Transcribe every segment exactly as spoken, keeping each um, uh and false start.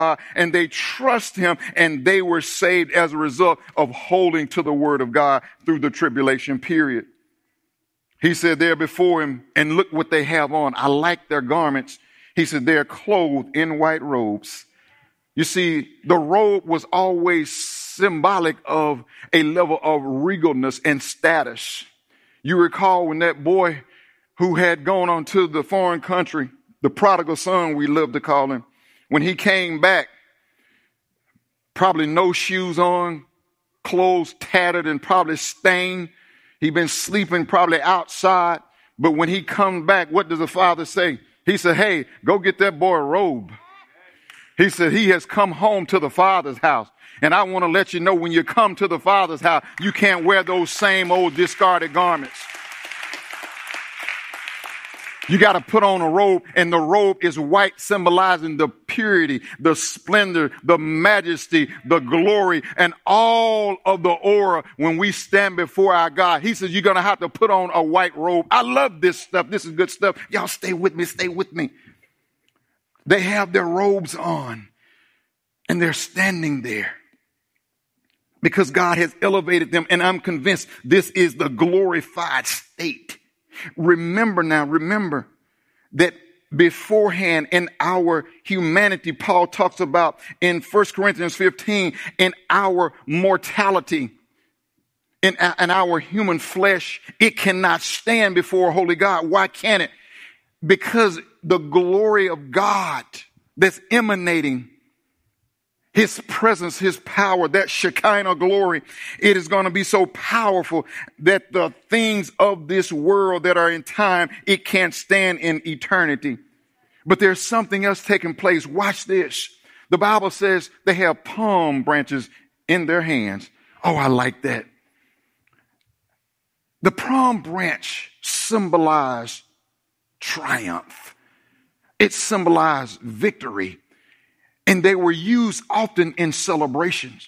and they trust him, and they were saved as a result of holding to the word of God through the tribulation period. He said they're before him, and look what they have on. I like their garments. He said they're clothed in white robes. You see, the robe was always symbolic of a level of regalness and status. You recall when that boy who had gone on to the foreign country, the prodigal son, we love to call him, when he came back, probably no shoes on, clothes tattered and probably stained. He'd been sleeping probably outside. But when he comes back, what does the father say? He said, hey, go get that boy a robe. He said he has come home to the Father's house. And I want to let you know, when you come to the Father's house, you can't wear those same old discarded garments. You got to put on a robe, and the robe is white, symbolizing the purity, the splendor, the majesty, the glory, and all of the aura when we stand before our God. He says you're going to have to put on a white robe. I love this stuff. This is good stuff. Y'all stay with me. Stay with me. They have their robes on, and they're standing there because God has elevated them, and I'm convinced this is the glorified state. Remember now, remember that beforehand in our humanity, Paul talks about in First Corinthians fifteen, in our mortality, in, in our human flesh, it cannot stand before a holy God. Why can't it? Because the glory of God that's emanating, his presence, his power, that Shekinah glory, it is going to be so powerful that the things of this world that are in time, it can't stand in eternity. But there's something else taking place. Watch this. The Bible says they have palm branches in their hands. Oh, I like that. The palm branch symbolized triumph. It symbolized victory. And they were used often in celebrations.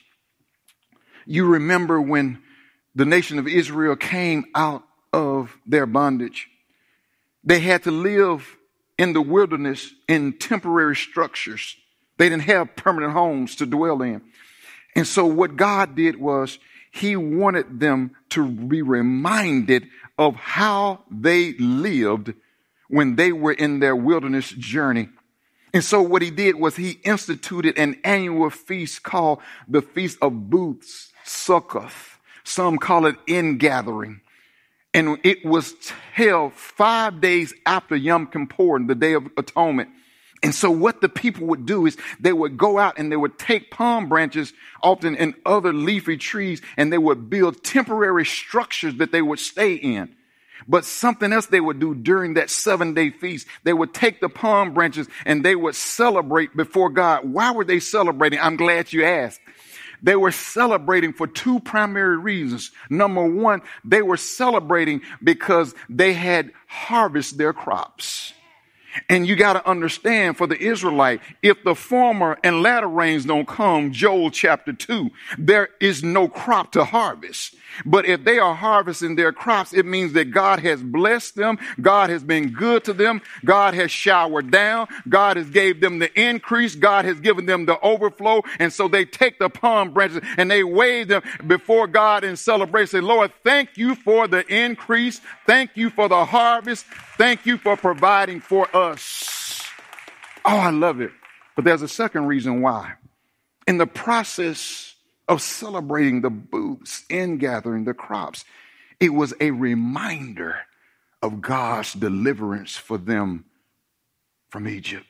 You remember when the nation of Israel came out of their bondage, they had to live in the wilderness in temporary structures. They didn't have permanent homes to dwell in. And so what God did was he wanted them to be reminded of how they lived when they were in their wilderness journey. And so what he did was he instituted an annual feast called the Feast of Booths, Sukkoth. Some call it Ingathering. And it was held five days after Yom Kippur, the Day of Atonement. And so what the people would do is they would go out and they would take palm branches, often in other leafy trees, and they would build temporary structures that they would stay in. But something else they would do during that seven day feast, they would take the palm branches and they would celebrate before God. Why were they celebrating? I'm glad you asked. They were celebrating for two primary reasons. Number one, they were celebrating because they had harvested their crops. And you got to understand, for the Israelite, if the former and latter rains don't come, Joel chapter two, there is no crop to harvest. But if they are harvesting their crops, it means that God has blessed them. God has been good to them. God has showered down. God has gave them the increase. God has given them the overflow. And so they take the palm branches and they wave them before God in celebration. Say, Lord, thank you for the increase. Thank you for the harvest. Thank you for providing for us. Oh, I love it. But there's a second reason why. In the process of celebrating the booths, ingathering the crops, it was a reminder of God's deliverance for them from Egypt.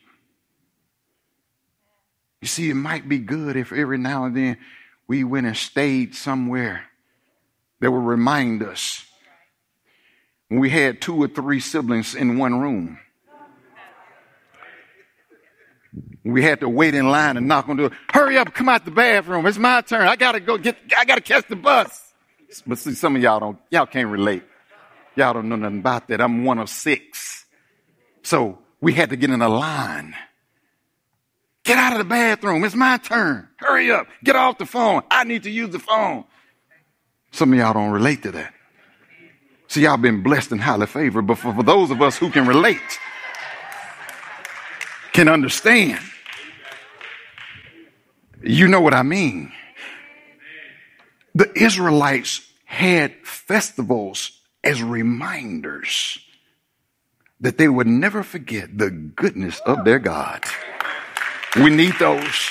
You see, it might be good if every now and then we went and stayed somewhere that would remind us when we had two or three siblings in one room. We had to wait in line and knock on the door. Hurry up, come out the bathroom. It's my turn. I gotta go get, I gotta catch the bus. But see, some of y'all don't, y'all can't relate. Y'all don't know nothing about that. I'm one of six. So we had to get in a line. Get out of the bathroom. It's my turn. Hurry up. Get off the phone. I need to use the phone. Some of y'all don't relate to that. See, y'all been blessed and highly favored. But for, for those of us who can relate, can understand. You know what I mean? The Israelites had festivals as reminders that they would never forget the goodness of their God. We need those.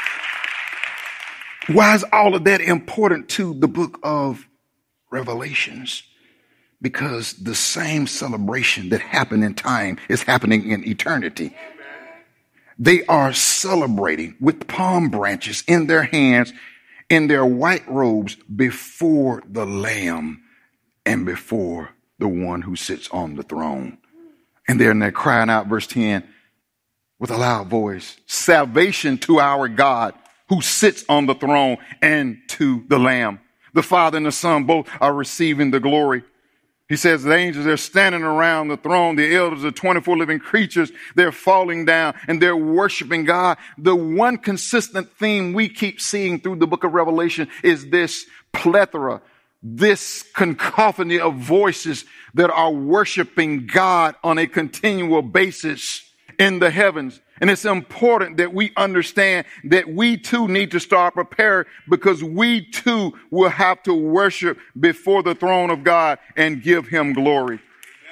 Why is all of that important to the book of Revelations? Because the same celebration that happened in time is happening in eternity. They are celebrating with palm branches in their hands, in their white robes, before the Lamb and before the one who sits on the throne. And they're, and they're crying out, verse ten, with a loud voice, salvation to our God who sits on the throne and to the Lamb. The Father and the Son both are receiving the glory. He says the angels, they're standing around the throne. The elders, the twenty-four living creatures, they're falling down and they're worshiping God. The one consistent theme we keep seeing through the book of Revelation is this plethora, this cacophony of voices that are worshiping God on a continual basis in the heavens. And it's important that we understand that we too need to start preparing, because we too will have to worship before the throne of God and give him glory.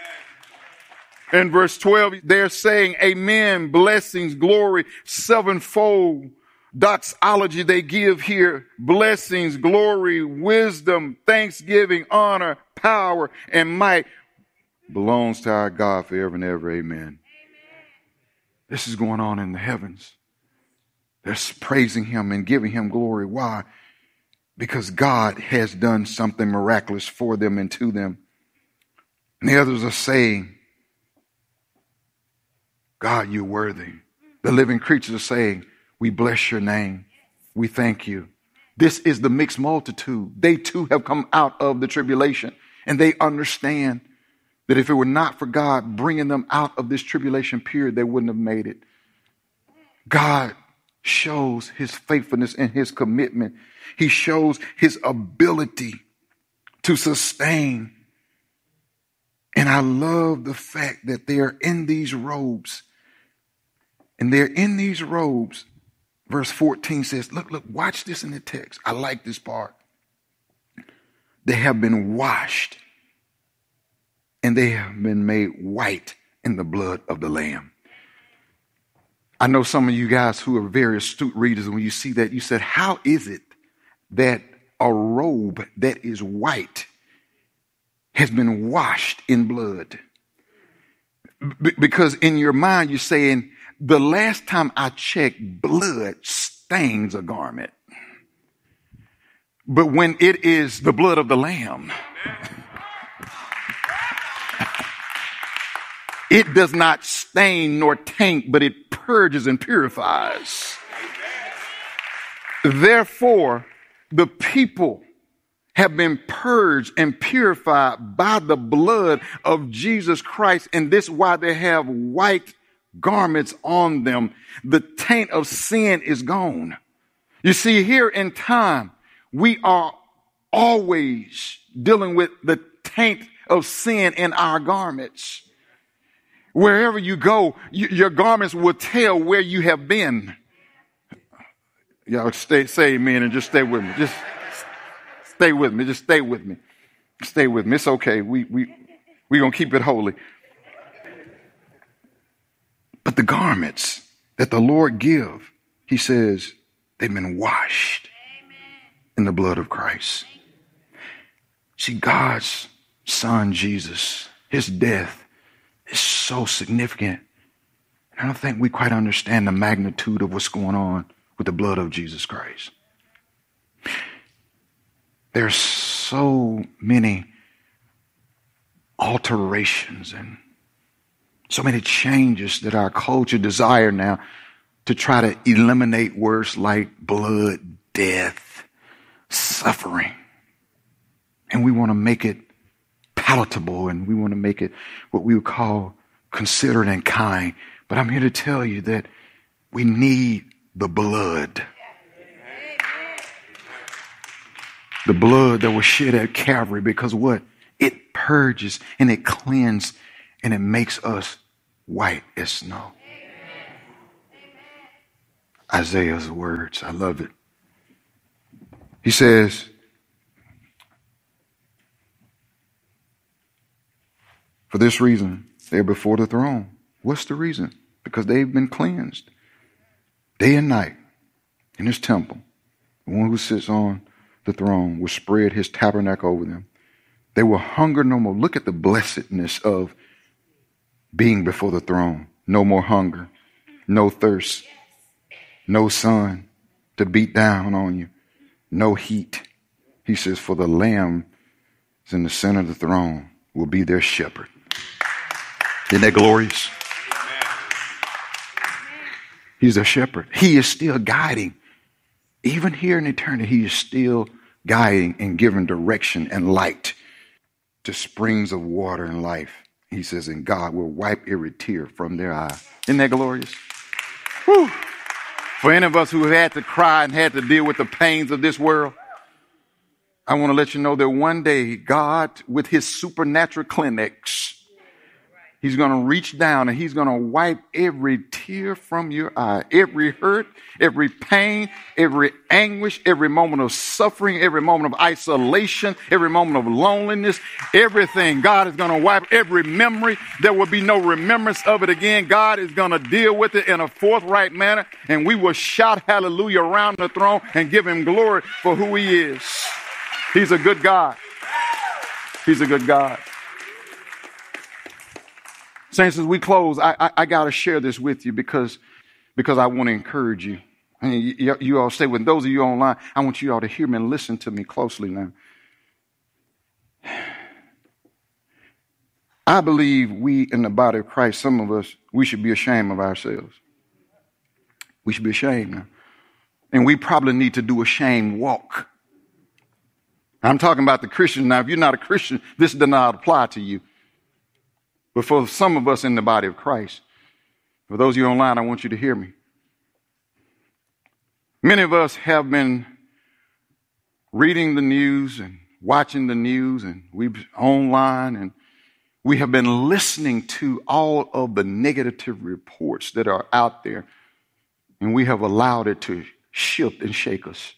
In verse twelve, they're saying, amen, blessings, glory, sevenfold doxology they give here. Blessings, glory, wisdom, thanksgiving, honor, power, and might belongs to our God forever and ever. Amen. This is going on in the heavens. They're praising him and giving him glory. Why? Because God has done something miraculous for them and to them. And the others are saying, God, you're worthy. The living creatures are saying, we bless your name. We thank you. This is the mixed multitude. They too have come out of the tribulation, and they understand that if it were not for God bringing them out of this tribulation period, they wouldn't have made it. God shows his faithfulness and his commitment. He shows his ability to sustain. And I love the fact that they're in these robes. And they're in these robes. Verse fourteen says, look, look, watch this in the text. I like this part. They have been washed, and they have been made white in the blood of the Lamb. I know some of you guys who are very astute readers, and when you see that, you said, how is it that a robe that is white has been washed in blood? B- because in your mind, you're saying, the last time I checked, blood stains a garment. But when it is the blood of the Lamb, it does not stain nor taint, but it purges and purifies. Therefore, the people have been purged and purified by the blood of Jesus Christ. And this is why they have white garments on them. The taint of sin is gone. You see, here in time, we are always dealing with the taint of sin in our garments. Wherever you go, you, your garments will tell where you have been. Y'all stay, say amen and just stay with me. Just stay with me. Just stay with me. Stay with me. It's okay. We, we, we're going to keep it holy. But the garments that the Lord give, he says, they've been washed in the blood of Christ. See, God's son, Jesus, his death is so significant. I don't think we quite understand the magnitude of what's going on with the blood of Jesus Christ. There's so many alterations and so many changes that our culture desire now to try to eliminate words like blood, death, suffering. And we want to make it palatable, and we want to make it what we would call considerate and kind. But I'm here to tell you that we need the blood. The blood that was shed at Calvary, because what? It purges and it cleanses and it makes us white as snow. Isaiah's words. I love it. He says, for this reason, they're before the throne. What's the reason? Because they've been cleansed day and night in his temple. The one who sits on the throne will spread his tabernacle over them. They will hunger no more. Look at the blessedness of being before the throne. No more hunger, no thirst, no sun to beat down on you, no heat. He says, for the Lamb is in the center of the throne, will be their shepherd. Isn't that glorious? He's their shepherd. He is still guiding. Even here in eternity, he is still guiding and giving direction and light to springs of water and life. He says, and God will wipe every tear from their eye. Isn't that glorious? Whew. For any of us who have had to cry and had to deal with the pains of this world, I want to let you know that one day God, with his supernatural clinics, he's going to reach down and he's going to wipe every tear from your eye, every hurt, every pain, every anguish, every moment of suffering, every moment of isolation, every moment of loneliness, everything. God is going to wipe every memory. There will be no remembrance of it again. God is going to deal with it in a forthright manner, and we will shout hallelujah around the throne and give him glory for who he is. He's a good God. He's a good God. Saints, as we close, I, I, I got to share this with you because, because I want to encourage you. I mean, you, you all stay with those of you online. I want you all to hear me and listen to me closely now. I believe we in the body of Christ, some of us, we should be ashamed of ourselves. We should be ashamed now. And we probably need to do a shame walk. I'm talking about the Christians now. If you're not a Christian, this does not apply to you. But for some of us in the body of Christ, for those of you online, I want you to hear me. Many of us have been reading the news and watching the news, and we've online, and we have been listening to all of the negative reports that are out there, and we have allowed it to shift and shake us.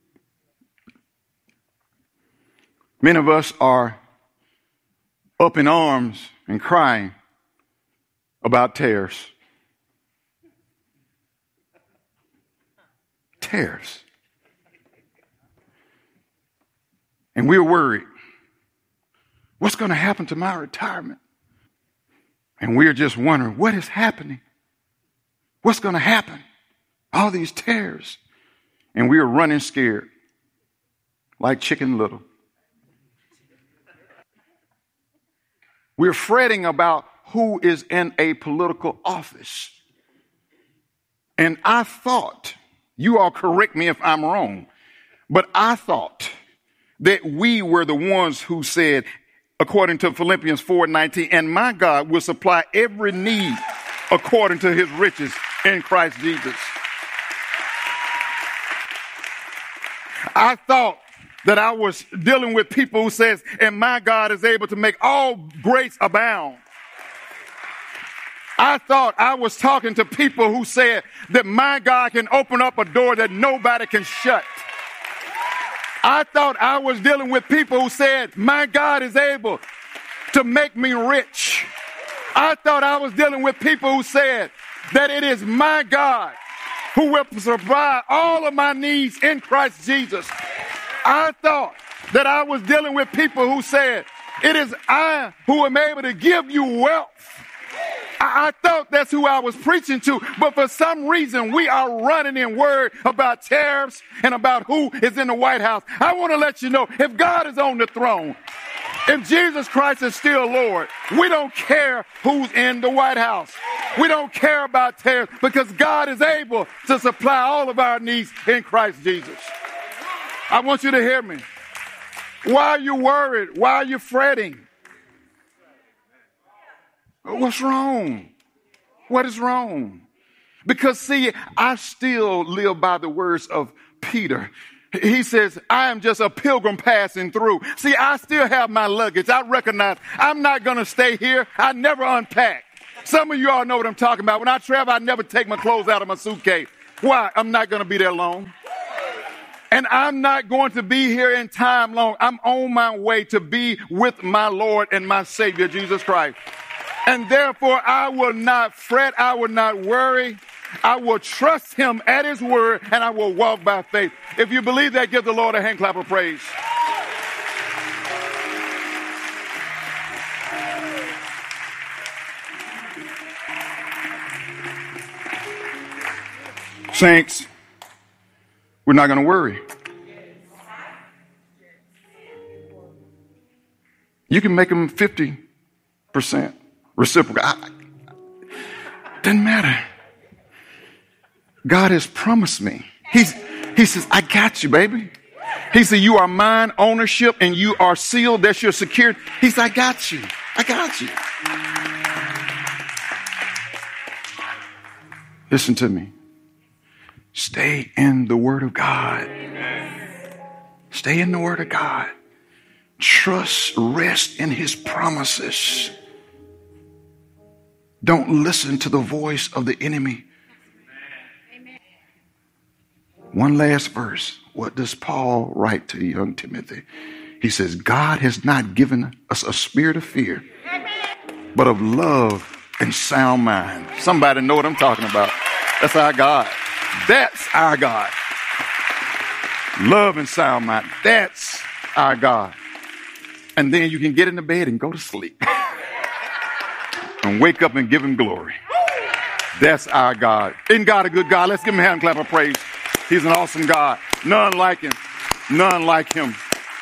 Many of us are up in arms and crying about tariffs. Tariffs. And we're worried. What's going to happen to my retirement? And we're just wondering, what is happening? What's going to happen? All these tariffs. And we are running scared, like Chicken Little. We're fretting about who is in a political office. And I thought, you all correct me if I'm wrong, but I thought that we were the ones who said, according to Philippians four nineteen, and my God will supply every need according to his riches in Christ Jesus. I thought that I was dealing with people who says, and my God is able to make all grace abound. I thought I was talking to people who said that my God can open up a door that nobody can shut. I thought I was dealing with people who said, my God is able to make me rich. I thought I was dealing with people who said that it is my God who will provide all of my needs in Christ Jesus. I thought that I was dealing with people who said, it is I who am able to give you wealth. I, I thought that's who I was preaching to, but for some reason we are running in word about tariffs and about who is in the White House. I want to let you know, if God is on the throne, if Jesus Christ is still Lord, we don't care who's in the White House. We don't care about tariffs because God is able to supply all of our needs in Christ Jesus. I want you to hear me. Why are you worried? Why are you fretting? What's wrong? What is wrong? Because see, I still live by the words of Peter. He says, I am just a pilgrim passing through. See, I still have my luggage. I recognize I'm not going to stay here. I never unpack. Some of you all know what I'm talking about. When I travel, I never take my clothes out of my suitcase. Why? I'm not going to be there long. And I'm not going to be here in time long. I'm on my way to be with my Lord and my Savior, Jesus Christ. And therefore, I will not fret. I will not worry. I will trust him at his word, and I will walk by faith. If you believe that, give the Lord a hand clap of praise. Saints, we're not going to worry. You can make them fifty percent reciprocal. I, doesn't matter. God has promised me. He's, he says, I got you, baby. He said, you are mine, ownership, and you are sealed. That's your security. He said, I got you. I got you. Listen to me. Stay in the Word of God. Stay in the Word of God. Trust, rest in his promises. Don't listen to the voice of the enemy. One last verse. What does Paul write to young Timothy? He says, God has not given us a spirit of fear, but of love and sound mind. Somebody know what I'm talking about. That's our God. That's our God. Love and sound mind. That's our God. And then you can get in the bed and go to sleep. And wake up and give him glory. That's our God. Isn't God a good God? Let's give him a hand clap of praise. He's an awesome God. None like him. None like him.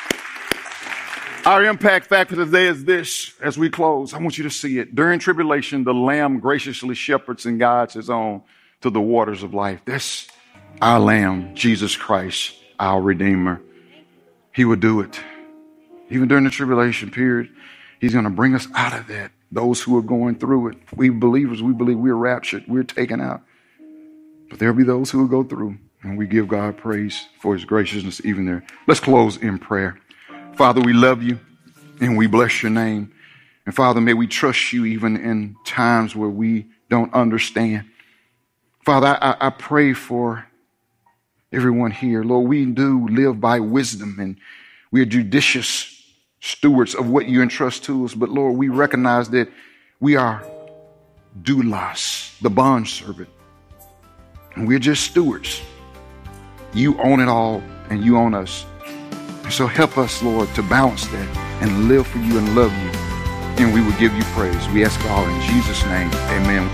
Our impact factor today is this. As we close, I want you to see it. During tribulation, the Lamb graciously shepherds and guides his own to the waters of life. That's our Lamb, Jesus Christ, our Redeemer. He will do it. Even during the tribulation period, he's going to bring us out of that. Those who are going through it, we believers, we believe we're raptured, we're taken out. But there'll be those who will go through, and we give God praise for his graciousness even there. Let's close in prayer. Father, we love you, and we bless your name. And Father, may we trust you even in times where we don't understand. Father, I, I pray for everyone here. Lord, we do live by wisdom, and we are judicious stewards of what you entrust to us. But Lord, we recognize that we are doulos, the bondservant. And we're just stewards. You own it all, and you own us. So help us, Lord, to balance that and live for you and love you. And we will give you praise. We ask all in Jesus' name. Amen.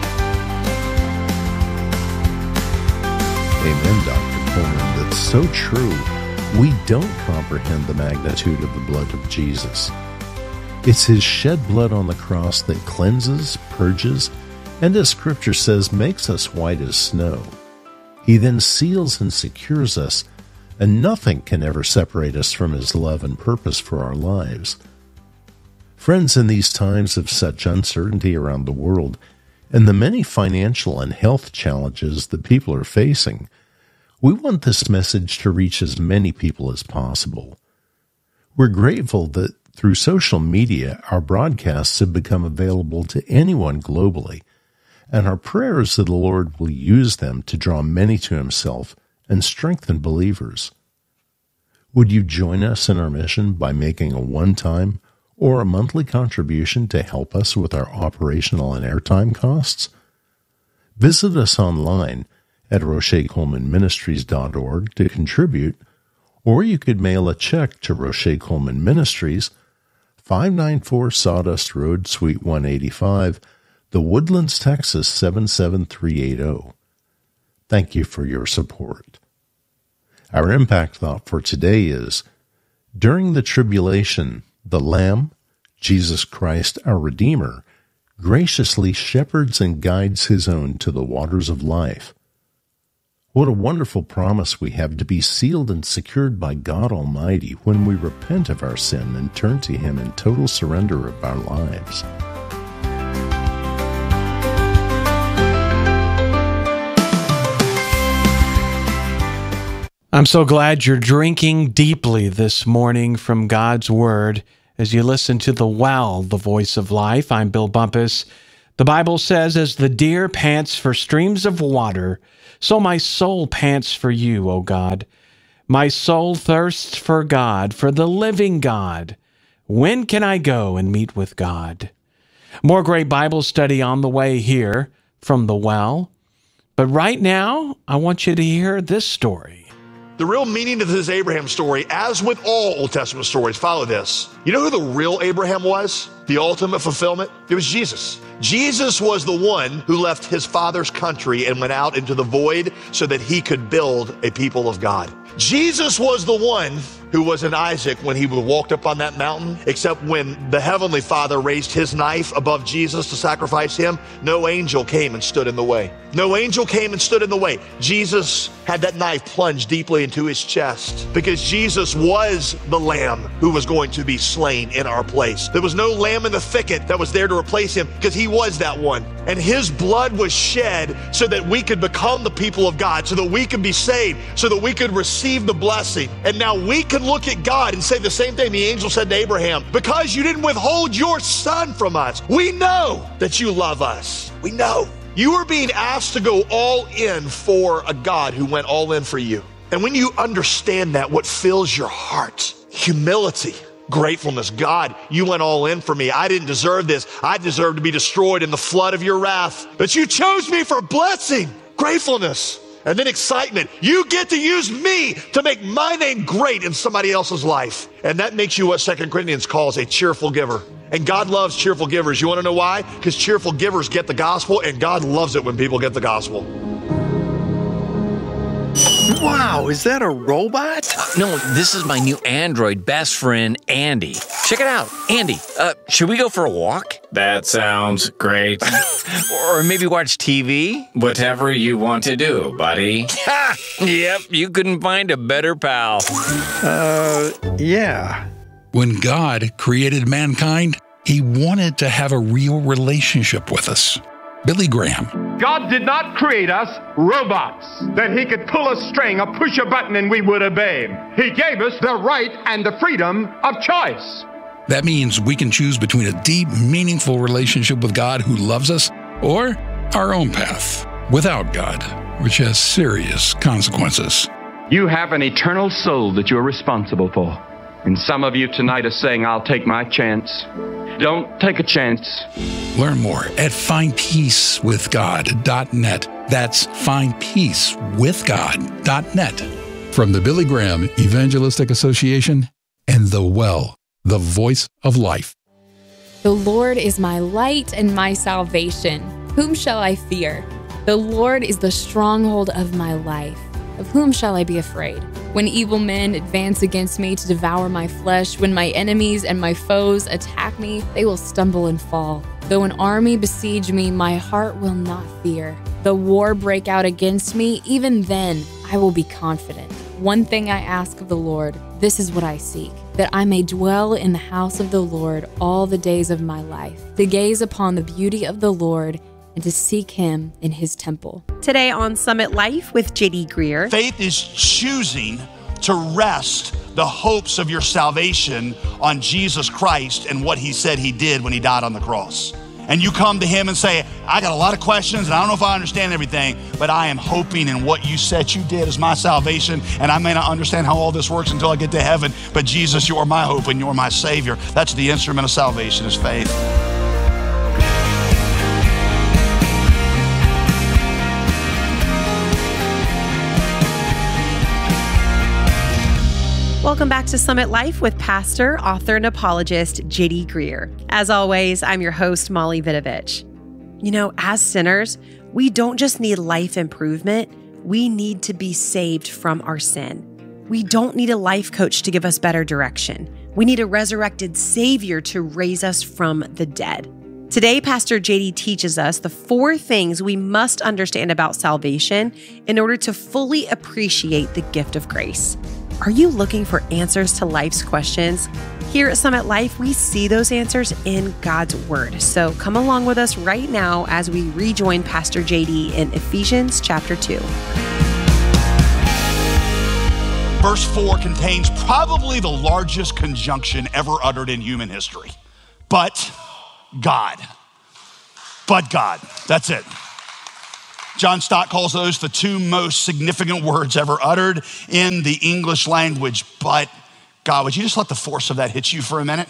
Amen, Doctor Coleman. That's so true. We don't comprehend the magnitude of the blood of Jesus. It's his shed blood on the cross that cleanses, purges, and as Scripture says, makes us white as snow. He then seals and secures us, and nothing can ever separate us from his love and purpose for our lives. Friends, in these times of such uncertainty around the world, and the many financial and health challenges that people are facing, we want this message to reach as many people as possible. We're grateful that through social media, our broadcasts have become available to anyone globally, and our prayer is that the Lord will use them to draw many to himself and strengthen believers. Would you join us in our mission by making a one-time or a monthly contribution to help us with our operational and airtime costs? Visit us online at roche coleman ministries dot org to contribute, or you could mail a check to Roche Coleman Ministries, five ninety-four Sawdust Road, Suite one eighty-five, The Woodlands, Texas seven seven three eight zero. Thank you for your support. Our impact thought for today is, during the tribulation, the Lamb, Jesus Christ, our Redeemer, graciously shepherds and guides his own to the waters of life. What a wonderful promise we have to be sealed and secured by God Almighty when we repent of our sin and turn to him in total surrender of our lives. I'm so glad you're drinking deeply this morning from God's Word as you listen to The Well, the Voice of Life. I'm Bill Bumpus. The Bible says, as the deer pants for streams of water, so my soul pants for you, O God. My soul thirsts for God, for the living God. When can I go and meet with God? More great Bible study on the way here from The Well. But right now, I want you to hear this story. The real meaning of this Abraham story, as with all Old Testament stories, follow this. You know who the real Abraham was? The ultimate fulfillment? It was Jesus. Jesus was the one who left his father's country and went out into the void so that he could build a people of God. Jesus was the one who was in Isaac when he walked up on that mountain, except when the Heavenly Father raised his knife above Jesus to sacrifice him, no angel came and stood in the way. No angel came and stood in the way. Jesus had that knife plunged deeply into his chest because Jesus was the lamb who was going to be slain in our place. There was no lamb in the thicket that was there to replace him because he was that one. And his blood was shed so that we could become the people of God, so that we could be saved, so that we could receive the blessing. And now we can look at God and say the same thing the angel said to Abraham, because you didn't withhold your son from us, we know that you love us. We know. You are being asked to go all in for a God who went all in for you. And when you understand that, what fills your heart? Humility, gratefulness. God, you went all in for me. I didn't deserve this. I deserve to be destroyed in the flood of your wrath. But you chose me for blessing, gratefulness, and then excitement. You get to use me to make my name great in somebody else's life. And that makes you what Second Corinthians calls a cheerful giver. And God loves cheerful givers. You want to know why? Because cheerful givers get the gospel, and God loves it when people get the gospel. Wow, is that a robot? Uh, no, this is my new Android best friend, Andy. Check it out. Andy, uh, should we go for a walk? That sounds great. Or maybe watch T V? Whatever you want to do, buddy. Ha! Yep, you couldn't find a better pal. Uh, yeah. When God created mankind, he wanted to have a real relationship with us. Billy Graham. God did not create us robots that he could pull a string or push a button and we would obey him. He gave us the right and the freedom of choice. That means we can choose between a deep, meaningful relationship with God who loves us or our own path without God, which has serious consequences. You have an eternal soul that you're responsible for. And some of you tonight are saying, I'll take my chance. Don't take a chance. Learn more at find peace with god dot net. That's find peace with god dot net. From the Billy Graham Evangelistic Association and The Well, the voice of life. The Lord is my light and my salvation. Whom shall I fear? The Lord is the stronghold of my life. Of whom shall I be afraid? When evil men advance against me to devour my flesh, when my enemies and my foes attack me, they will stumble and fall. Though an army besiege me, my heart will not fear. Though war break out against me, even then I will be confident. One thing I ask of the Lord, this is what I seek, that I may dwell in the house of the Lord all the days of my life, to gaze upon the beauty of the Lord and to seek him in his temple. Today on Summit Life with J D Greear. Faith is choosing to rest the hopes of your salvation on Jesus Christ and what he said he did when he died on the cross. And you come to him and say, I got a lot of questions and I don't know if I understand everything, but I am hoping in what you said you did as my salvation, and I may not understand how all this works until I get to heaven, but Jesus, you are my hope and you're my Savior. That's the instrument of salvation, is faith. Welcome back to Summit Life with pastor, author, and apologist J D Greear. As always, I'm your host, Molly Vidovich. You know, as sinners, we don't just need life improvement, we need to be saved from our sin. We don't need a life coach to give us better direction. We need a resurrected Savior to raise us from the dead. Today, Pastor J D teaches us the four things we must understand about salvation in order to fully appreciate the gift of grace. Are you looking for answers to life's questions? Here at Summit Life, we see those answers in God's Word. So come along with us right now as we rejoin Pastor J D in Ephesians chapter two. Verse four contains probably the largest conjunction ever uttered in human history. But God. but God. That's it. John Stott calls those the two most significant words ever uttered in the English language. But God, would you just let the force of that hit you for a minute?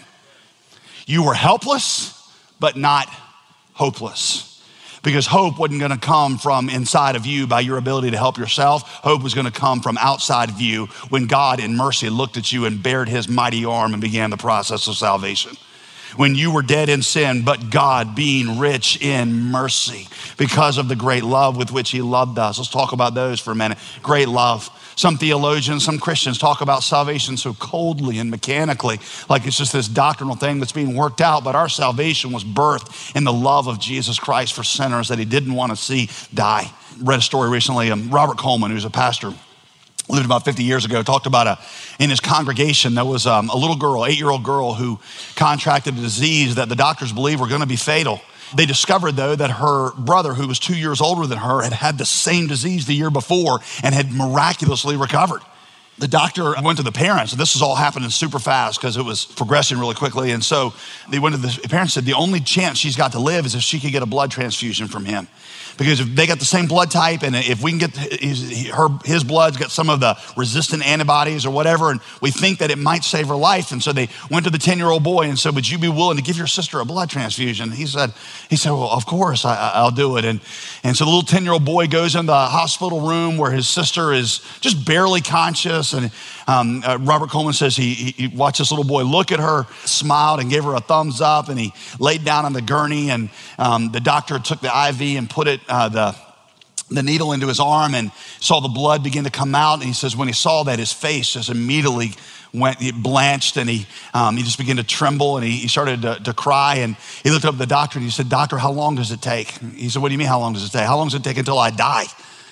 You were helpless, but not hopeless. Because hope wasn't gonna come from inside of you by your ability to help yourself. Hope was gonna come from outside of you when God in mercy looked at you and bared his mighty arm and began the process of salvation. When you were dead in sin, but God being rich in mercy because of the great love with which he loved us. Let's talk about those for a minute. Great love. Some theologians, some Christians talk about salvation so coldly and mechanically, like it's just this doctrinal thing that's being worked out, but our salvation was birthed in the love of Jesus Christ for sinners that he didn't want to see die. Read a story recently, um, Robert Coleman, who's a pastor, lived about fifty years ago, talked about a, in his congregation, there was um, a little girl, eight-year-old girl who contracted a disease that the doctors believed were gonna be fatal. They discovered though that her brother, who was two years older than her, had had the same disease the year before and had miraculously recovered. The doctor went to the parents, and this was all happening super fast because it was progressing really quickly. And so they went to the parents and said, the only chance she's got to live is if she could get a blood transfusion from him. Because if they got the same blood type and if we can get his, her, his blood's got some of the resistant antibodies or whatever, and we think that it might save her life. And so they went to the ten-year-old boy and said, would you be willing to give your sister a blood transfusion? He said, he said, well, of course, I, I'll do it. And, and so the little ten-year-old boy goes in the hospital room where his sister is just barely conscious. And um, uh, Robert Coleman says he, he watched this little boy look at her, smiled and gave her a thumbs up, and he laid down on the gurney, and um, the doctor took the I V and put it Uh, the, the needle into his arm and saw the blood begin to come out. And he says when he saw that, his face just immediately went, it blanched, and he um, he just began to tremble, and he, he started to, to cry. And he looked up at the doctor and he said, doctor, how long does it take? He said, what do you mean, how long does it take? How long does it take until I die?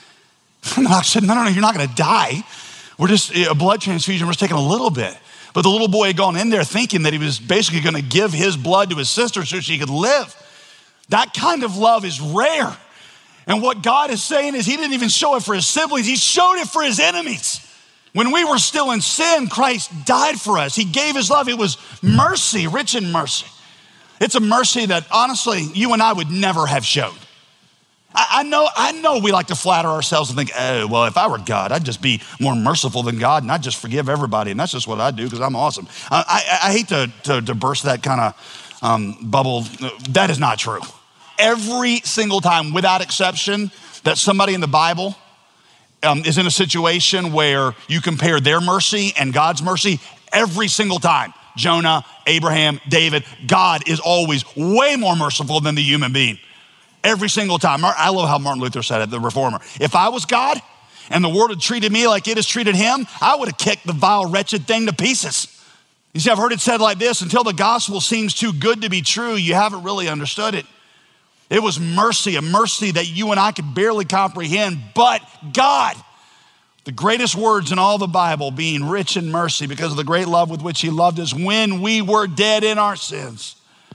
And the doctor said, no, no, no, you're not gonna die. We're just, a blood transfusion, we're just taking a little bit. But the little boy had gone in there thinking that he was basically gonna give his blood to his sister so she could live. That kind of love is rare. And what God is saying is he didn't even show it for his siblings, he showed it for his enemies. When we were still in sin, Christ died for us. He gave his love. It was mercy, rich in mercy. It's a mercy that honestly, you and I would never have shown. I, I know, I know we like to flatter ourselves and think, oh, well, if I were God, I'd just be more merciful than God and I'd just forgive everybody. And that's just what I do because I'm awesome. I, I, I hate to, to, to burst that kind of um, bubble. That is not true. Every single time, without exception, that somebody in the Bible um, is in a situation where you compare their mercy and God's mercy, every single time, Jonah, Abraham, David, God is always way more merciful than the human being. Every single time. I love how Martin Luther said it, the reformer. If I was God and the world had treated me like it has treated him, I would have kicked the vile, wretched thing to pieces. You see, I've heard it said like this, until the gospel seems too good to be true, you haven't really understood it. It was mercy, a mercy that you and I could barely comprehend, but God, the greatest words in all the Bible, being rich in mercy because of the great love with which he loved us when we were dead in our sins.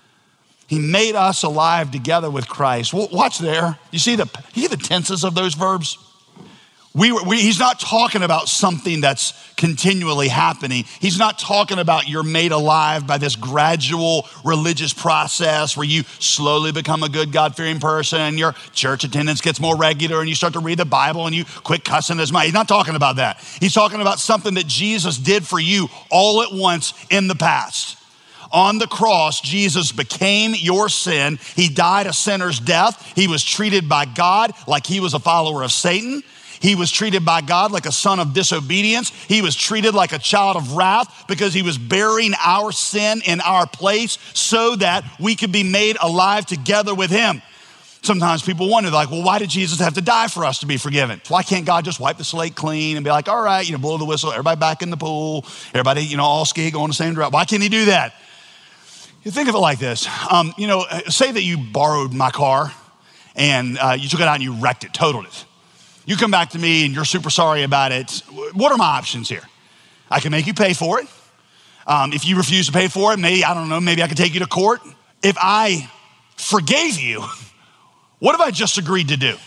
He made us alive together with Christ. Watch there. You see the, you see the tenses of those verbs? We, we, he's not talking about something that's continually happening. He's not talking about you're made alive by this gradual religious process where you slowly become a good God-fearing person and your church attendance gets more regular and you start to read the Bible and you quit cussing as much. He's not talking about that. He's talking about something that Jesus did for you all at once in the past. On the cross, Jesus became your sin. He died a sinner's death. He was treated by God like he was a follower of Satan. He was treated by God like a son of disobedience. He was treated like a child of wrath because he was bearing our sin in our place so that we could be made alive together with him. Sometimes people wonder, like, well, why did Jesus have to die for us to be forgiven? Why can't God just wipe the slate clean and be like, all right, you know, blow the whistle, everybody back in the pool, everybody, you know, all ski going the same direction. Why can't he do that? You think of it like this. Um, you know, say that you borrowed my car and uh, you took it out and you wrecked it, totaled it. You come back to me and you're super sorry about it. What are my options here? I can make you pay for it. Um, if you refuse to pay for it, maybe, I don't know, maybe I could take you to court. If I forgave you, what have I just agreed to do?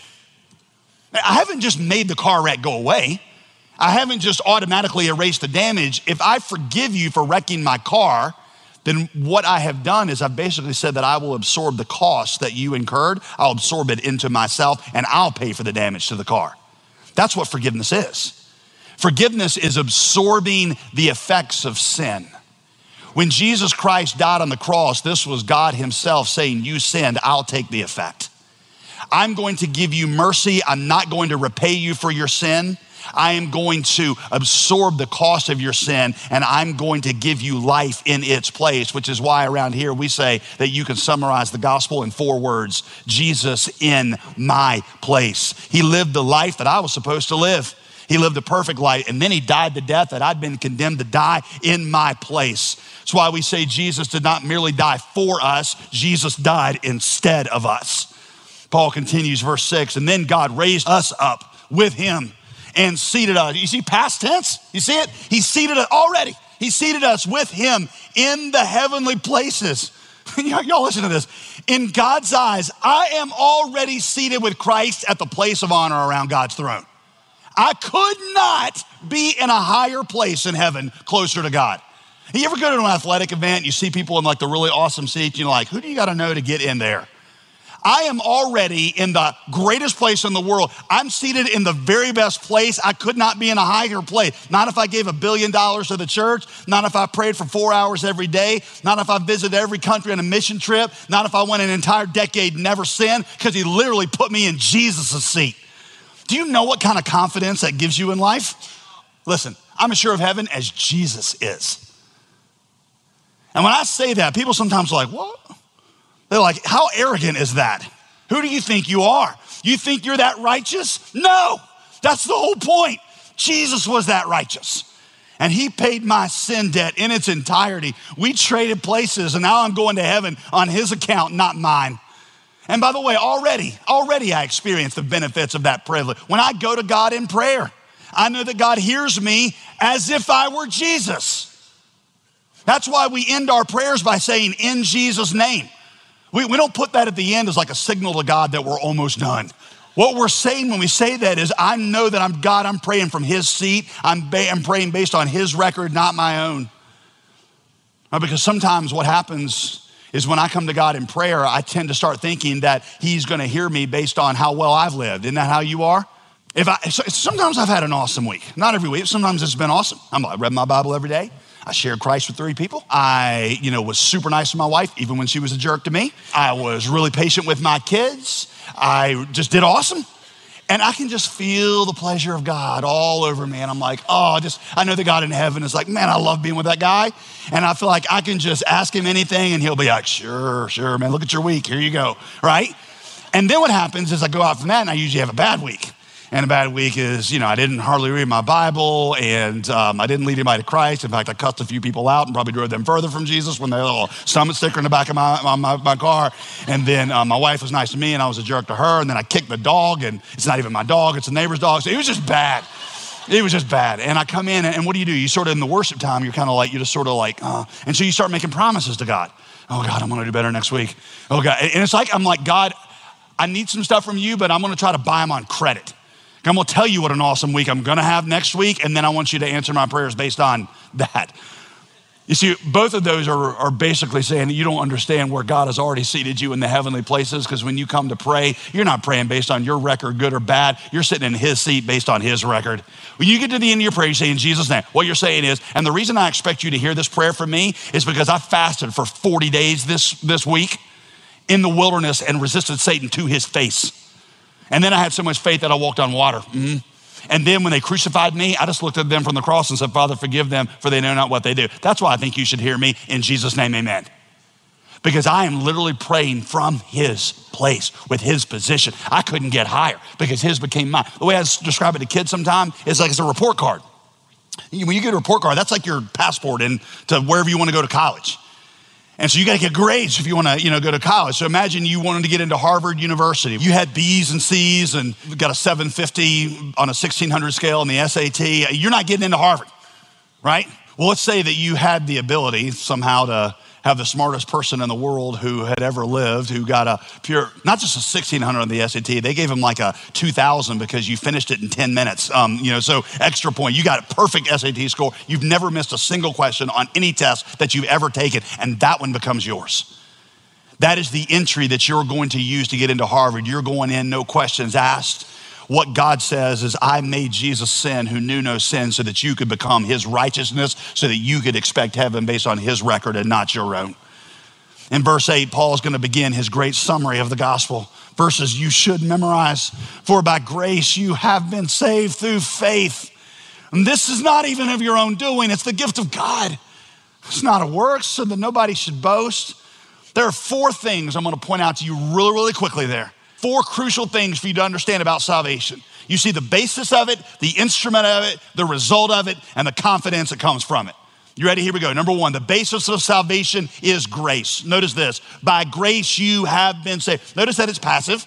I haven't just made the car wreck go away. I haven't just automatically erased the damage. If I forgive you for wrecking my car, then what I have done is I've basically said that I will absorb the cost that you incurred. I'll absorb it into myself and I'll pay for the damage to the car. That's what forgiveness is. Forgiveness is absorbing the effects of sin. When Jesus Christ died on the cross, this was God himself saying, you sinned, I'll take the effect. I'm going to give you mercy. I'm not going to repay you for your sin. I am going to absorb the cost of your sin, and I'm going to give you life in its place, which is why around here we say that you can summarize the gospel in four words: Jesus in my place. He lived the life that I was supposed to live. He lived a perfect life, and then he died the death that I'd been condemned to die in my place. That's why we say Jesus did not merely die for us, Jesus died instead of us. Paul continues, verse six, and then God raised us up with him and seated us. You see past tense? You see it? He seated us already. He seated us with him in the heavenly places. Y'all listen to this. In God's eyes, I am already seated with Christ at the place of honor around God's throne. I could not be in a higher place in heaven closer to God. You ever go to an athletic event, you see people in like the really awesome seats, you're like, who do you got to know to get in there? I am already in the greatest place in the world. I'm seated in the very best place. I could not be in a higher place. Not if I gave a billion dollars to the church. Not if I prayed for four hours every day. Not if I visited every country on a mission trip. Not if I went an entire decade and never sinned, because he literally put me in Jesus' seat. Do you know what kind of confidence that gives you in life? Listen, I'm as sure of heaven as Jesus is. And when I say that, people sometimes are like, what? They're like, how arrogant is that? Who do you think you are? You think you're that righteous? No, that's the whole point. Jesus was that righteous. And he paid my sin debt in its entirety. We traded places, and now I'm going to heaven on his account, not mine. And by the way, already, already I experienced the benefits of that privilege. When I go to God in prayer, I know that God hears me as if I were Jesus. That's why we end our prayers by saying, in Jesus' name. We, we don't put that at the end as like a signal to God that we're almost done. What we're saying when we say that is, I know that I'm God, I'm praying from his seat. I'm, ba- I'm praying based on his record, not my own. Now, because sometimes what happens is when I come to God in prayer, I tend to start thinking that he's gonna hear me based on how well I've lived. Isn't that how you are? If I, sometimes I've had an awesome week. Not every week, sometimes it's been awesome. I'm, I read my Bible every day. I shared Christ with three people. I, you know, was super nice to my wife, even when she was a jerk to me. I was really patient with my kids. I just did awesome. And I can just feel the pleasure of God all over me. And I'm like, oh, just, I know the God in heaven is like, man, I love being with that guy. And I feel like I can just ask him anything and he'll be like, sure, sure, man, look at your week. Here you go, right? And then what happens is I go out from that and I usually have a bad week. And a bad week is, you know, I didn't hardly read my Bible, and um, I didn't lead anybody to Christ. In fact, I cussed a few people out and probably drove them further from Jesus when they had a little stomach sticker in the back of my, my, my, my car. And then um, my wife was nice to me, and I was a jerk to her. And then I kicked the dog, and it's not even my dog, it's the neighbor's dog. So it was just bad. It was just bad. And I come in, and what do you do? You sort of, in the worship time, you're kind of like, you're just sort of like, uh, and so you start making promises to God. Oh, God, I'm going to do better next week. Oh, God. And it's like, I'm like, God, I need some stuff from you, but I'm going to try to buy them on credit. I'm gonna tell you what an awesome week I'm gonna have next week, and then I want you to answer my prayers based on that. You see, both of those are, are basically saying that you don't understand where God has already seated you in the heavenly places, because when you come to pray, you're not praying based on your record, good or bad. You're sitting in his seat based on his record. When you get to the end of your prayer, you say, in Jesus' name, what you're saying is, and the reason I expect you to hear this prayer from me is because I fasted for forty days this, this week in the wilderness and resisted Satan to his face. And then I had so much faith that I walked on water. Mm-hmm. And then when they crucified me, I just looked at them from the cross and said, Father, forgive them, for they know not what they do. That's why I think you should hear me. In Jesus' name, amen. Because I am literally praying from his place with his position. I couldn't get higher because his became mine. The way I describe it to kids sometimes is like it's a report card. When you get a report card, that's like your passport into wherever you want to go to college. And so you got to get grades if you want to, you know, go to college. So imagine you wanted to get into Harvard University. You had B's and C's and got a seven fifty on a sixteen hundred scale in the S A T. You're not getting into Harvard, right? Well, let's say that you had the ability somehow to have the smartest person in the world who had ever lived, who got a pure, not just a sixteen hundred on the S A T, they gave him like a two thousand because you finished it in ten minutes. Um, you know, so extra point. You got a perfect S A T score. You've never missed a single question on any test that you've ever taken, and that one becomes yours. That is the entry that you're going to use to get into Harvard. You're going in, no questions asked. What God says is, I made Jesus sin who knew no sin so that you could become his righteousness, so that you could expect heaven based on his record and not your own. In verse eight, Paul is going to begin his great summary of the gospel. Verses you should memorize. For by grace you have been saved through faith. And this is not even of your own doing. It's the gift of God. It's not a work, so that nobody should boast. There are four things I'm going to point out to you really, really quickly there. Four crucial things for you to understand about salvation. You see the basis of it, the instrument of it, the result of it, and the confidence that comes from it. You ready? Here we go. Number one, the basis of salvation is grace. Notice this. By grace you have been saved. Notice that it's passive.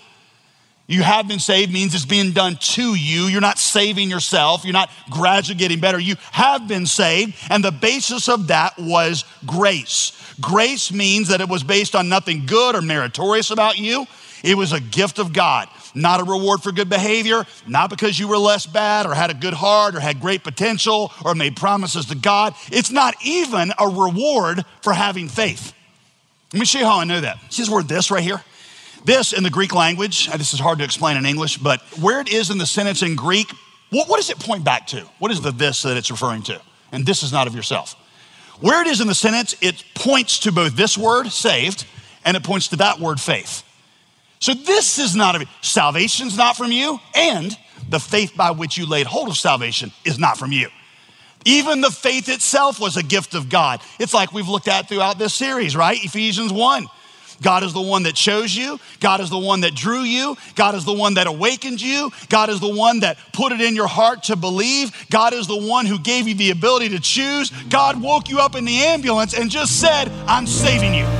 You have been saved means it's being done to you. You're not saving yourself. You're not gradually getting better. You have been saved, and the basis of that was grace. Grace means that it was based on nothing good or meritorious about you. It was a gift of God, not a reward for good behavior, not because you were less bad or had a good heart or had great potential or made promises to God. It's not even a reward for having faith. Let me show you how I know that. See this word this right here? This in the Greek language, this is hard to explain in English, but where it is in the sentence in Greek, what, what does it point back to? What is the this that it's referring to? And this is not of yourself. Where it is in the sentence, it points to both this word, saved, and it points to that word, faith. So this is not of you. Salvation's not from you, and the faith by which you laid hold of salvation is not from you. Even the faith itself was a gift of God. It's like we've looked at throughout this series, right? Ephesians one. God is the one that chose you. God is the one that drew you. God is the one that awakened you. God is the one that put it in your heart to believe. God is the one who gave you the ability to choose. God woke you up in the ambulance and just said, I'm saving you.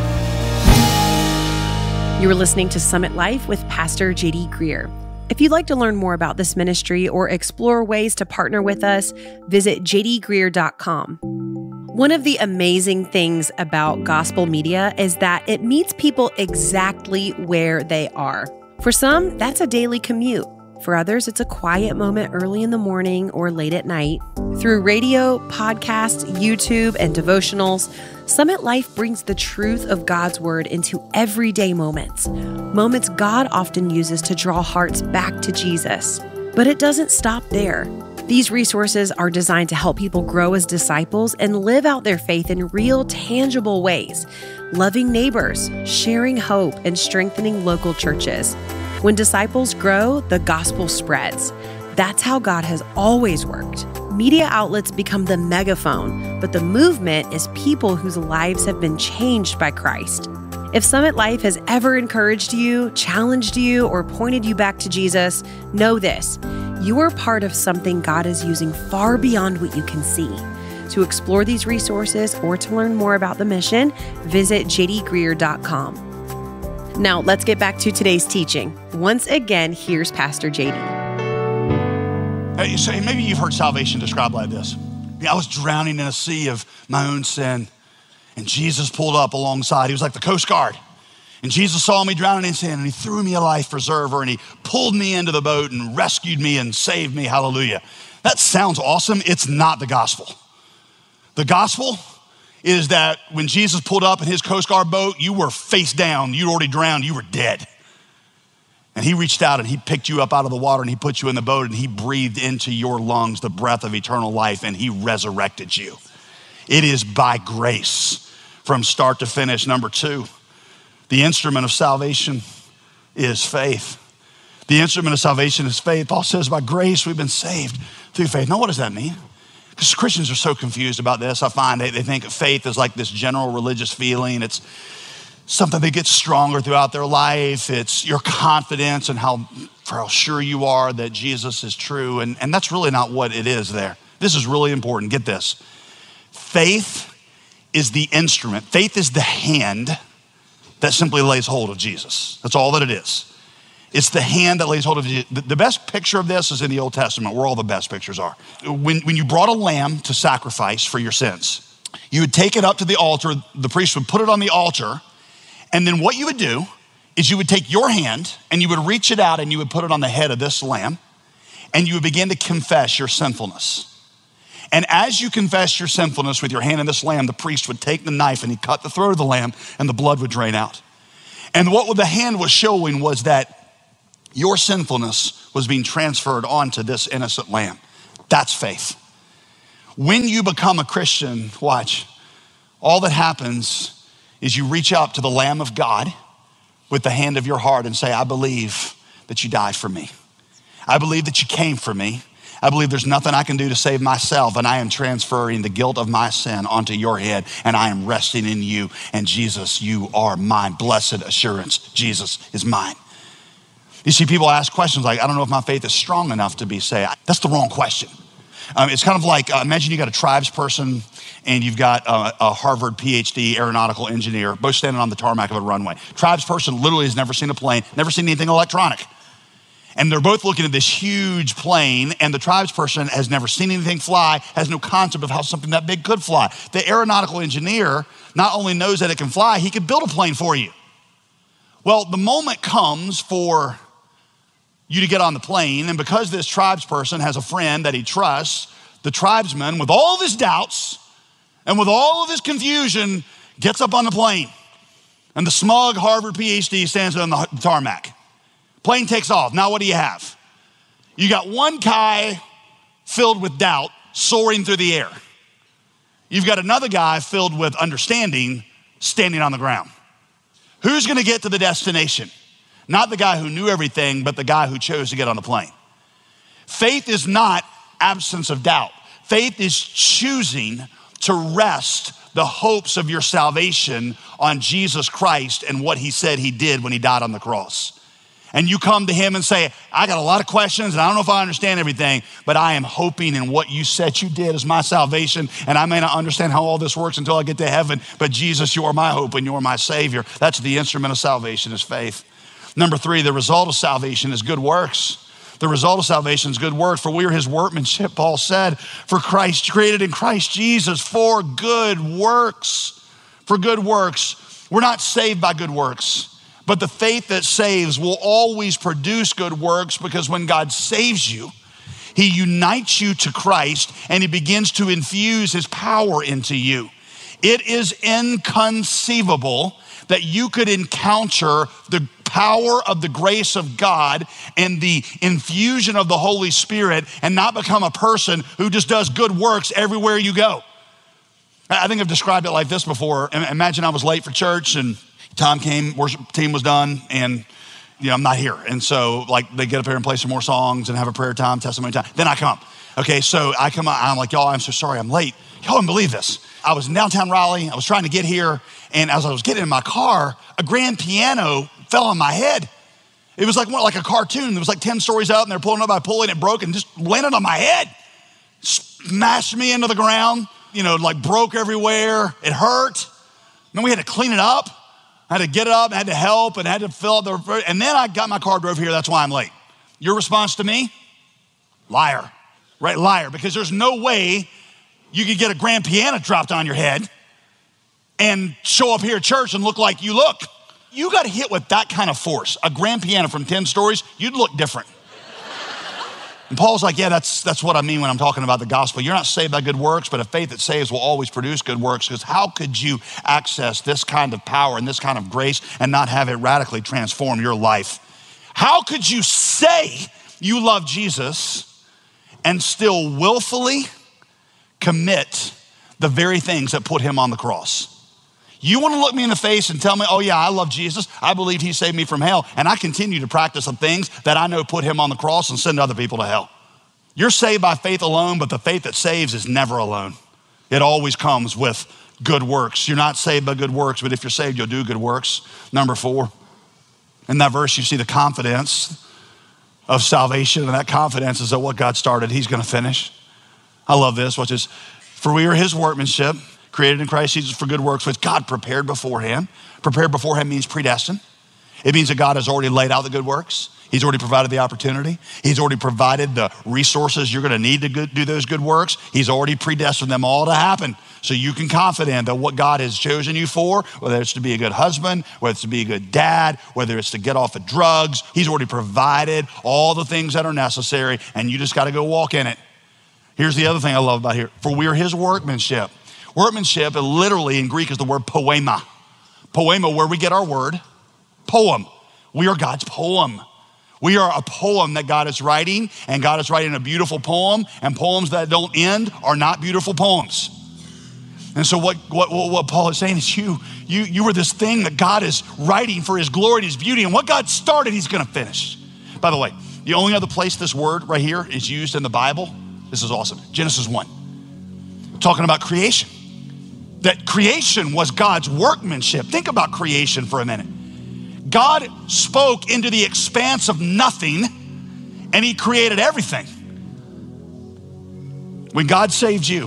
You are listening to Summit Life with Pastor J D Greear. If you'd like to learn more about this ministry or explore ways to partner with us, visit j d greear dot com. One of the amazing things about gospel media is that it meets people exactly where they are. For some, that's a daily commute. For others, it's a quiet moment early in the morning or late at night. Through radio, podcasts, YouTube, and devotionals, Summit Life brings the truth of God's word into everyday moments. Moments God often uses to draw hearts back to Jesus. But it doesn't stop there. These resources are designed to help people grow as disciples and live out their faith in real, tangible ways, loving neighbors, sharing hope, and strengthening local churches. When disciples grow, the gospel spreads. That's how God has always worked. Media outlets become the megaphone, but the movement is people whose lives have been changed by Christ. If Summit Life has ever encouraged you, challenged you, or pointed you back to Jesus, know this: you are part of something God is using far beyond what you can see. To explore these resources or to learn more about the mission, visit j d greear dot com. Now, let's get back to today's teaching. Once again, here's Pastor J D. Hey, so maybe you've heard salvation described like this. I was drowning in a sea of my own sin, and Jesus pulled up alongside. He was like the Coast Guard. And Jesus saw me drowning in sin, and he threw me a life preserver, and he pulled me into the boat and rescued me and saved me. Hallelujah. That sounds awesome. It's not the gospel. The gospel is that when Jesus pulled up in his Coast Guard boat, you were face down. You'd already drowned. You were dead. And he reached out and he picked you up out of the water and he put you in the boat and he breathed into your lungs the breath of eternal life and he resurrected you. It is by grace from start to finish. Number two, the instrument of salvation is faith. The instrument of salvation is faith. Paul says by grace we've been saved through faith. Now what does that mean? Because Christians are so confused about this. I find they, they think faith is like this general religious feeling. It's something that gets stronger throughout their life. It's your confidence and how, for how sure you are that Jesus is true. And, and that's really not what it is there. This is really important. Get this. Faith is the instrument. Faith is the hand that simply lays hold of Jesus. That's all that it is. It's the hand that lays hold of Jesus. The best picture of this is in the Old Testament, where all the best pictures are. When, when you brought a lamb to sacrifice for your sins, You would take it up to the altar. The priest would put it on the altar. And then what you would do is you would take your hand and you would reach it out and you would put it on the head of this lamb. And you would begin to confess your sinfulness. And as you confess your sinfulness with your hand in this lamb, the priest would take the knife and he'd cut the throat of the lamb and the blood would drain out. And what the hand was showing was that your sinfulness was being transferred onto this innocent lamb. That's faith. When you become a Christian, watch, all that happens is you reach out to the Lamb of God with the hand of your heart and say, I believe that you died for me. I believe that you came for me. I believe there's nothing I can do to save myself, and I am transferring the guilt of my sin onto your head, and I am resting in you. And Jesus, you are mine. Blessed assurance, Jesus is mine. You see, people ask questions like, I don't know if my faith is strong enough to be saved. That's the wrong question. Um, it's kind of like, uh, imagine you got a tribes person and you've got uh, a Harvard P H D aeronautical engineer, both standing on the tarmac of a runway. Tribes person literally has never seen a plane, never seen anything electronic. And they're both looking at this huge plane, and the tribes person has never seen anything fly, has no concept of how something that big could fly. The aeronautical engineer not only knows that it can fly, he could build a plane for you. Well, the moment comes for you to get on the plane, and because this tribes person has a friend that he trusts, the tribesman, with all of his doubts and with all of his confusion, gets up on the plane. And the smug Harvard P H D stands on the tarmac. Plane takes off. Now what do you have? You got one guy filled with doubt soaring through the air. You've got another guy filled with understanding standing on the ground. Who's gonna get to the destination? Not the guy who knew everything, but the guy who chose to get on the plane. Faith is not absence of doubt. Faith is choosing to rest the hopes of your salvation on Jesus Christ and what he said he did when he died on the cross. And you come to him and say, I got a lot of questions and I don't know if I understand everything, but I am hoping in what you said you did is my salvation, and I may not understand how all this works until I get to heaven, but Jesus, you are my hope and you're my savior. That's the instrument of salvation, is faith. Number three, the result of salvation is good works. The result of salvation is good works. For we are his workmanship, Paul said, for Christ, created in Christ Jesus for good works. For good works. We're not saved by good works. But the faith that saves will always produce good works, because when God saves you, he unites you to Christ and he begins to infuse his power into you. It is inconceivable that you could encounter the power of the grace of God and the infusion of the Holy Spirit and not become a person who just does good works everywhere you go. I think I've described it like this before. Imagine I was late for church and Tom came, worship team was done, and you know, I'm not here. And so like they get up here and play some more songs and have a prayer time, testimony time. Then I come. Okay, so I come out, I'm like, y'all, I'm so sorry I'm late. Y'all don't believe this. I was in downtown Raleigh, I was trying to get here, and as I was getting in my car, a grand piano fell on my head. It was like more like a cartoon. It was like ten stories up, and they're pulling up, I pulled it, it broke and just landed on my head. Smashed me into the ground, you know, like broke everywhere. It hurt. Then we had to clean it up. I had to get it up, I had to help, and I had to fill up the, and then I got my car, drove here, that's why I'm late. Your response to me? Liar, right? Liar, because there's no way you could get a grand piano dropped on your head and show up here at church and look like you look. You got hit with that kind of force, a grand piano from ten stories, you'd look different. And Paul's like, yeah, that's that's what I mean when I'm talking about the gospel. You're not saved by good works, but a faith that saves will always produce good works, because how could you access this kind of power and this kind of grace and not have it radically transform your life? How could you say you love Jesus and still willfully commit the very things that put him on the cross? You want to look me in the face and tell me, oh yeah, I love Jesus. I believe he saved me from hell. And I continue to practice some things that I know put him on the cross and send other people to hell. You're saved by faith alone, but the faith that saves is never alone. It always comes with good works. You're not saved by good works, but if you're saved, you'll do good works. Number four, in that verse, you see the confidence of salvation. And that confidence is that what God started, he's going to finish. I love this. Watch this. For we are his workmanship, created in Christ Jesus for good works, which God prepared beforehand. Prepared beforehand means predestined. It means that God has already laid out the good works. He's already provided the opportunity. He's already provided the resources you're going to need to do those good works. He's already predestined them all to happen. So you can confident that what God has chosen you for, whether it's to be a good husband, whether it's to be a good dad, whether it's to get off of drugs, he's already provided all the things that are necessary, and you just got to go walk in it. Here's the other thing I love about here. For we are his workmanship. Workmanship, it literally in Greek is the word poema. Poema, where we get our word, poem. We are God's poem. We are a poem that God is writing, and God is writing a beautiful poem, and poems that don't end are not beautiful poems. And so what, what, what Paul is saying is you, you, you were this thing that God is writing for his glory and his beauty, and what God started, he's gonna finish. By the way, the only other place this word right here is used in the Bible, this is awesome, Genesis one. Talking about creation. That creation was God's workmanship. Think about creation for a minute. God spoke into the expanse of nothing and he created everything. When God saved you,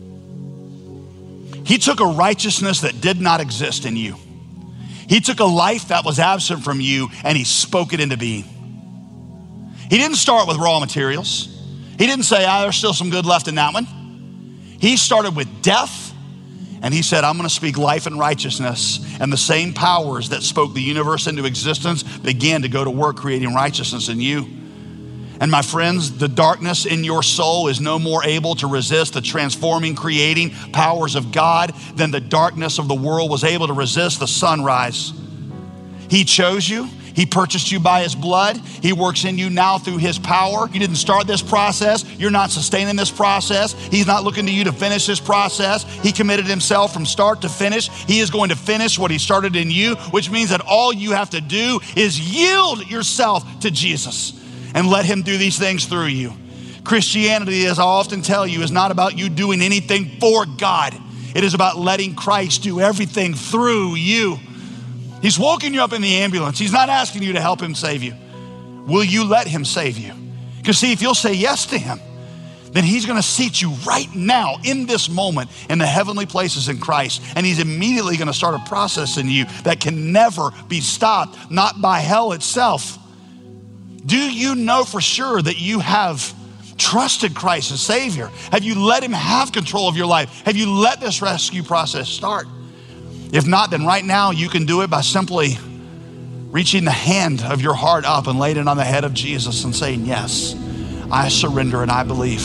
he took a righteousness that did not exist in you. He took a life that was absent from you and he spoke it into being. He didn't start with raw materials. He didn't say, ah, there's still some good left in that one. He started with death. And he said, I'm gonna speak life and righteousness, and the same powers that spoke the universe into existence began to go to work creating righteousness in you. And my friends, the darkness in your soul is no more able to resist the transforming, creating powers of God than the darkness of the world was able to resist the sunrise. He chose you. He purchased you by his blood. He works in you now through his power. He didn't start this process. You're not sustaining this process. He's not looking to you to finish this process. He committed himself from start to finish. He is going to finish what he started in you, which means that all you have to do is yield yourself to Jesus and let him do these things through you. Christianity, as I often tell you, is not about you doing anything for God. It is about letting Christ do everything through you. He's woken you up in the ambulance. He's not asking you to help him save you. Will you let him save you? Because see, if you'll say yes to him, then he's gonna seat you right now in this moment in the heavenly places in Christ. And he's immediately gonna start a process in you that can never be stopped, not by hell itself. Do you know for sure that you have trusted Christ as Savior? Have you let him have control of your life? Have you let this rescue process start? If not, then right now you can do it by simply reaching the hand of your heart up and laying it on the head of Jesus and saying, yes, I surrender and I believe.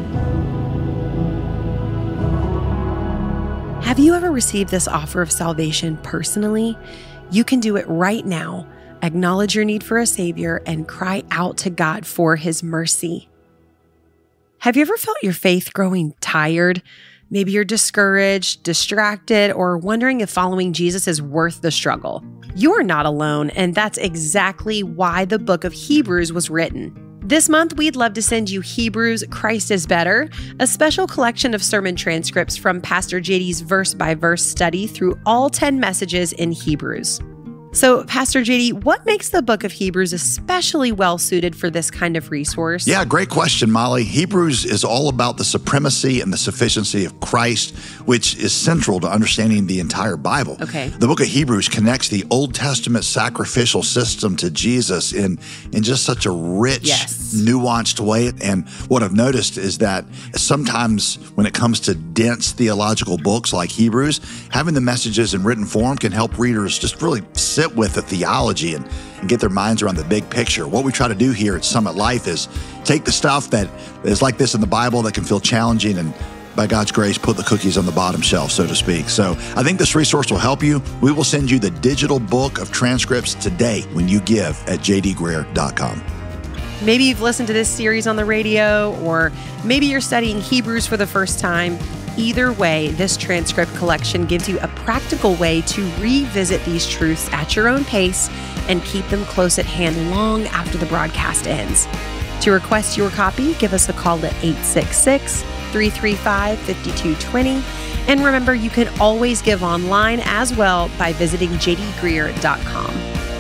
Have you ever received this offer of salvation personally? You can do it right now. Acknowledge your need for a Savior and cry out to God for his mercy. Have you ever felt your faith growing tired? Maybe you're discouraged, distracted, or wondering if following Jesus is worth the struggle. You're not alone, and that's exactly why the book of Hebrews was written. This month, we'd love to send you Hebrews, Christ is Better, a special collection of sermon transcripts from Pastor J D's verse-by-verse study through all ten messages in Hebrews. So, Pastor J D, what makes the book of Hebrews especially well-suited for this kind of resource? Yeah, great question, Molly. Hebrews is all about the supremacy and the sufficiency of Christ, which is central to understanding the entire Bible. Okay. The book of Hebrews connects the Old Testament sacrificial system to Jesus in, in just such a rich, yes. nuanced way. And what I've noticed is that sometimes when it comes to dense theological books like Hebrews, having the messages in written form can help readers just really sit with the theology and, and get their minds around the big picture. What we try to do here at Summit Life is take the stuff that is like this in the Bible that can feel challenging and by God's grace, put the cookies on the bottom shelf, so to speak. So I think this resource will help you. We will send you the digital book of transcripts today when you give at j d greer dot com. Maybe you've listened to this series on the radio, or maybe you're studying Hebrews for the first time. Either way, this transcript collection gives you a practical way to revisit these truths at your own pace and keep them close at hand long after the broadcast ends. To request your copy, give us a call at eight six six, three three five, five two two zero. And remember, you can always give online as well by visiting j d greer dot com.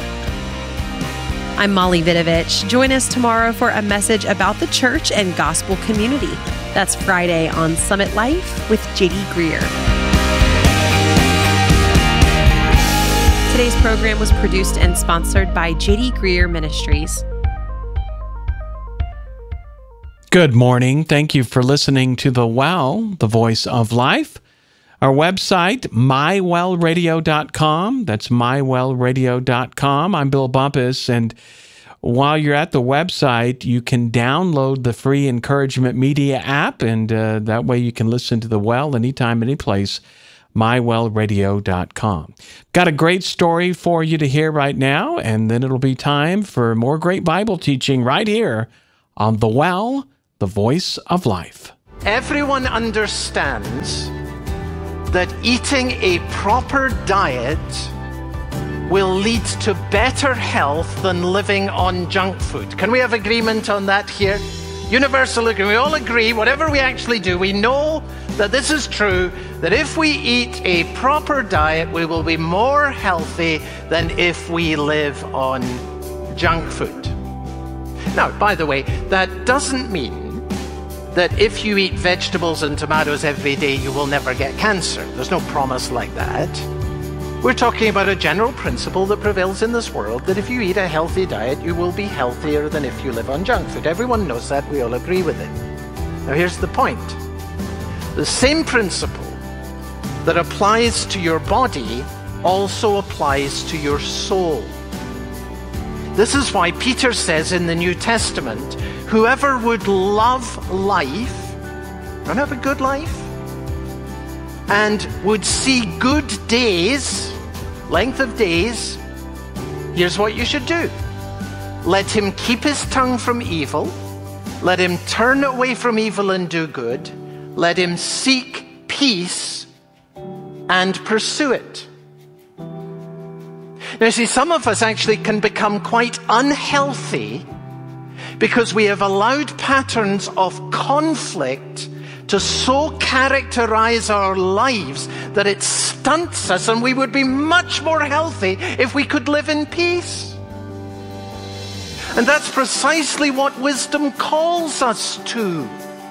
I'm Molly Vidovich. Join us tomorrow for a message about the church and gospel community. That's Friday on Summit Life with J D Greer. Today's program was produced and sponsored by J D Greer Ministries. Good morning. Thank you for listening to The Well, the Voice of Life. Our website, my well radio dot com. That's my well radio dot com. I'm Bill Bumpus, and while you're at the website, you can download the free Encouragement Media app, and uh, that way you can listen to The Well anytime, anyplace, my well radio dot com. Got a great story for you to hear right now, and then it'll be time for more great Bible teaching right here on The Well, the Voice of Life. Everyone understands that eating a proper diet will lead to better health than living on junk food. Can we have agreement on that here? Universal agreement. We all agree, whatever we actually do, we know that this is true, that if we eat a proper diet, we will be more healthy than if we live on junk food. Now, by the way, that doesn't mean that if you eat vegetables and tomatoes every day, you will never get cancer. There's no promise like that. We're talking about a general principle that prevails in this world, that if you eat a healthy diet, you will be healthier than if you live on junk food. Everyone knows that. We all agree with it. Now, here's the point. The same principle that applies to your body also applies to your soul. This is why Peter says in the New Testament, whoever would love life, and have a good life, and would see good days, length of days, here's what you should do. Let him keep his tongue from evil. Let him turn away from evil and do good. Let him seek peace and pursue it. Now, see, some of us actually can become quite unhealthy because we have allowed patterns of conflict to so characterize our lives that it stunts us, and we would be much more healthy if we could live in peace. And that's precisely what wisdom calls us to.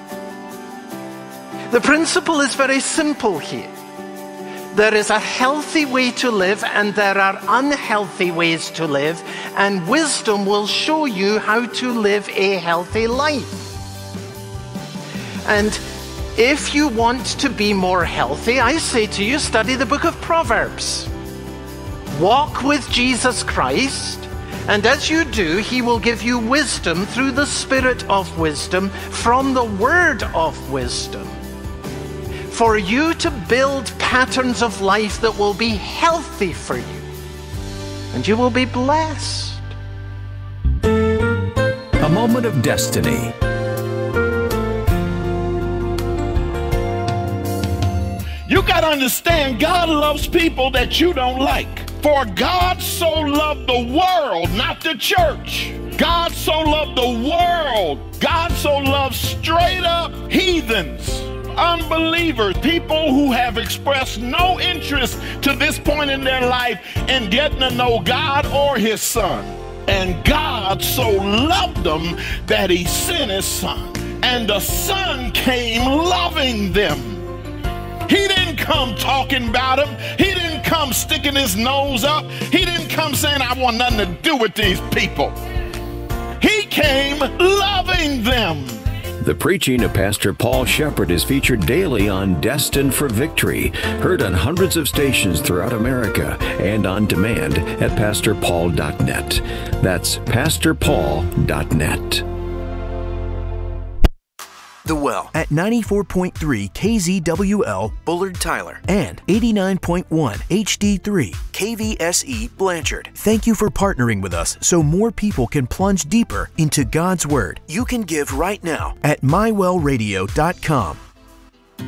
The principle is very simple here. There is a healthy way to live and there are unhealthy ways to live, and wisdom will show you how to live a healthy life. And if you want to be more healthy, I say to you, study the book of Proverbs. Walk with Jesus Christ, and as you do, he will give you wisdom through the Spirit of wisdom from the Word of wisdom, for you to build patterns of life that will be healthy for you, and you will be blessed. A moment of destiny. You got to understand, God loves people that you don't like. For God so loved the world, not the church. God so loved the world. God so loved straight up heathens, unbelievers, people who have expressed no interest to this point in their life in getting to know God or his son. And God so loved them that he sent his son. And the son came loving them. He didn't come talking about them. He didn't come sticking his nose up. He didn't come saying, I want nothing to do with these people. He came loving them. The preaching of Pastor Paul Shepherd is featured daily on Destined for Victory, heard on hundreds of stations throughout America and on demand at pastor paul dot net. That's pastor paul dot net. The Well at ninety-four point three K Z W L Bullard Tyler and eighty-nine point one H D three K V S E Blanchard. Thank you for partnering with us so more people can plunge deeper into God's Word. You can give right now at my well radio dot com. Do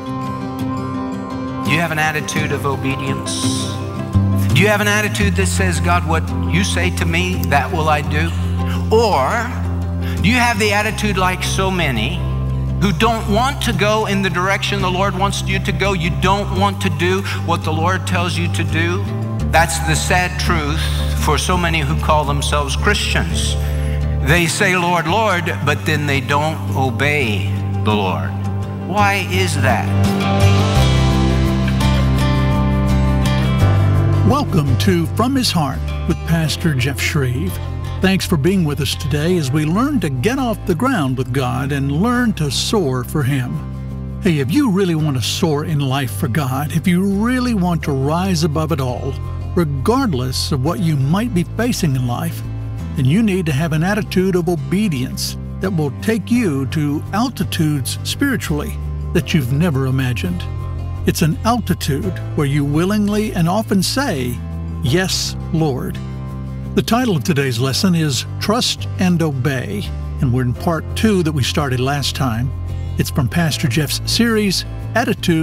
you have an attitude of obedience? Do you have an attitude that says, God, what you say to me, that will I do? Or do you have the attitude like so many who don't want to go in the direction the Lord wants you to go? You don't want to do what the Lord tells you to do? That's the sad truth for so many who call themselves Christians. They say, Lord, Lord, but then they don't obey the Lord. Why is that? Welcome to From His Heart with Pastor Jeff Shreve. Thanks for being with us today as we learn to get off the ground with God and learn to soar for Him. Hey, if you really want to soar in life for God, if you really want to rise above it all, regardless of what you might be facing in life, then you need to have an attitude of obedience that will take you to altitudes spiritually that you've never imagined. It's an altitude where you willingly and often say, "Yes, Lord." The title of today's lesson is Trust and Obey, and we're in part two that we started last time. It's from Pastor Jeff's series, Attitude